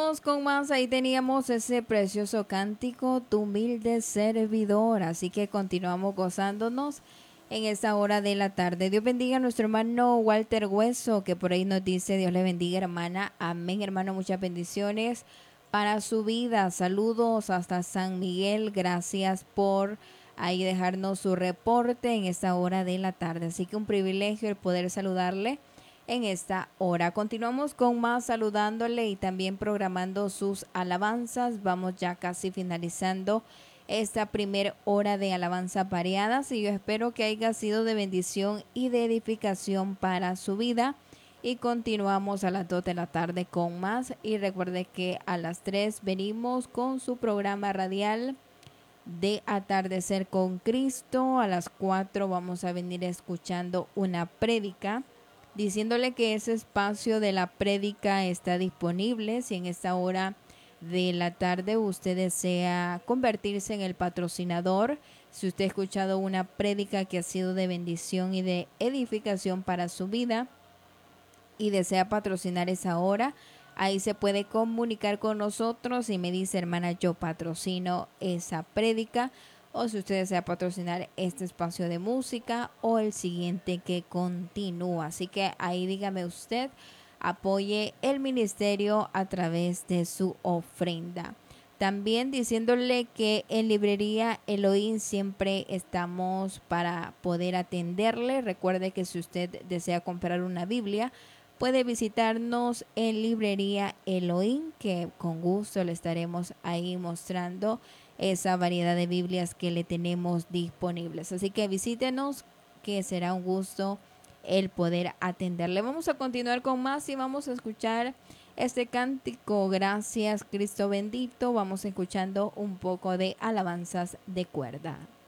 Con más, ahí teníamos ese precioso cántico, tu humilde servidor. Así que continuamos gozándonos en esta hora de la tarde. Dios bendiga a nuestro hermano Walter Hueso, que por ahí nos dice: Dios le bendiga, hermana. Amén, hermano. Muchas bendiciones para su vida. Saludos hasta San Miguel. Gracias por ahí dejarnos su reporte en esta hora de la tarde. Así que un privilegio el poder saludarle en esta hora. Continuamos con más, saludándole y también programando sus alabanzas. Vamos ya casi finalizando esta primera hora de alabanza variadas, y yo espero que haya sido de bendición y de edificación para su vida. Y continuamos a las 2 de la tarde con más. Y recuerde que a las 3 venimos con su programa radial de Atardecer con Cristo. A las 4 vamos a venir escuchando una prédica, diciéndole que ese espacio de la prédica está disponible. Si en esta hora de la tarde usted desea convertirse en el patrocinador, si usted ha escuchado una prédica que ha sido de bendición y de edificación para su vida y desea patrocinar esa hora, ahí se puede comunicar con nosotros y me dice: hermana, yo patrocino esa prédica. O si usted desea patrocinar este espacio de música o el siguiente que continúa. Así que ahí dígame usted, apoye el ministerio a través de su ofrenda. También diciéndole que en librería Elohim siempre estamos para poder atenderle. Recuerde que si usted desea comprar una Biblia, puede visitarnos en librería Elohim, que con gusto le estaremos ahí mostrando esa variedad de Biblias que le tenemos disponibles. Así que visítenos, que será un gusto el poder atenderle. Vamos a continuar con más y vamos a escuchar este cántico, Gracias Cristo bendito. Vamos escuchando un poco de alabanzas de cuerda.